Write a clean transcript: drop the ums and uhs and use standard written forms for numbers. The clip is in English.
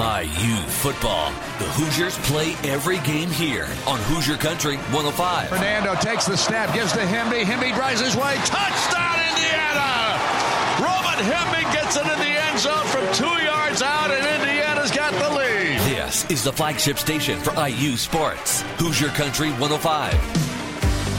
IU football. The Hoosiers play every game here on Hoosier Country 105. Fernando takes the snap, gives to Hemby. Hemby drives his way. Touchdown, Indiana! Roman Hemby gets it in the end zone from 2 yards out, and Indiana's got the lead. This is the flagship station for IU sports. Hoosier Country 105.